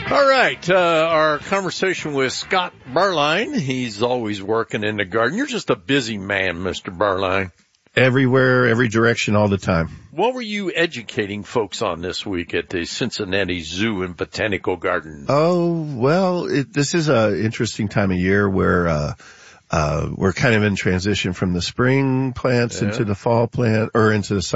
All right, our conversation with Scott Barline. He's always working in the garden. You're just a busy man, Mr. Barline. Everywhere, every direction, all the time. What were you educating folks on this week at the Cincinnati Zoo and Botanical Garden? Oh, well, this is a interesting time of year where we're kind of in transition from the spring plants into the fall plant, or into the